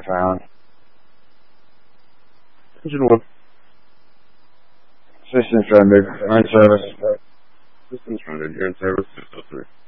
found. Engine 1. Systems rendered. You're in service. Systems rendered. You're in service. 603.